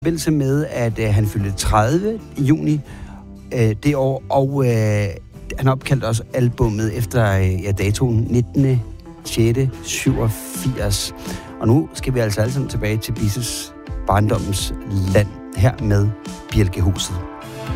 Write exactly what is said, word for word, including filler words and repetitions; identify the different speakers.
Speaker 1: I forbindelse med, at øh, han fyldte tredive i juni øh, det år, og øh, han opkaldte også albummet efter øh, ja, datoen nittende sjette syvogfirs. Og nu skal vi altså alle sammen tilbage til Bisses barndommens land her med Bjælkehuset.